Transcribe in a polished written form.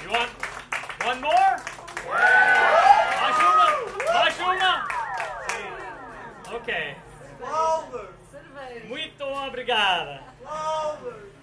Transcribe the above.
You want one more? Mais uma? Ok. Muito obrigada.